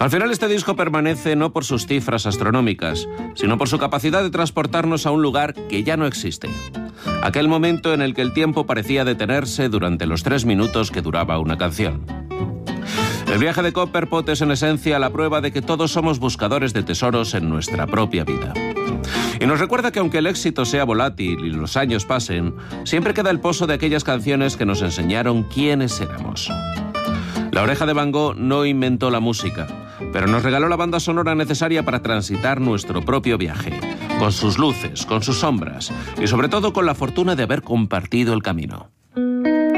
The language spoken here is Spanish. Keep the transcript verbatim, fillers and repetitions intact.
Al final este disco permanece no por sus cifras astronómicas, sino por su capacidad de transportarnos a un lugar que ya no existe. Aquel momento en el que el tiempo parecía detenerse durante los tres minutos que duraba una canción. El viaje de Copperpot es en esencia la prueba de que todos somos buscadores de tesoros en nuestra propia vida. Y nos recuerda que aunque el éxito sea volátil y los años pasen, siempre queda el pozo de aquellas canciones que nos enseñaron quiénes éramos. La Oreja de Van Gogh no inventó la música, pero nos regaló la banda sonora necesaria para transitar nuestro propio viaje, con sus luces, con sus sombras y sobre todo con la fortuna de haber compartido el camino.